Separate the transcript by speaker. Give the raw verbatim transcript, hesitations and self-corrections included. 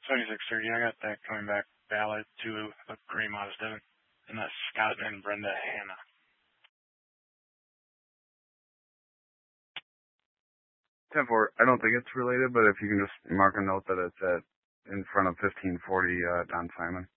Speaker 1: seventy-six thirty, I got that coming back valid to a gray Mazda, and that's Scott and Brenda Hanna.
Speaker 2: ten four, I don't think it's related, but if you can just mark a note that it's at in front of fifteen forty uh, Don Simon.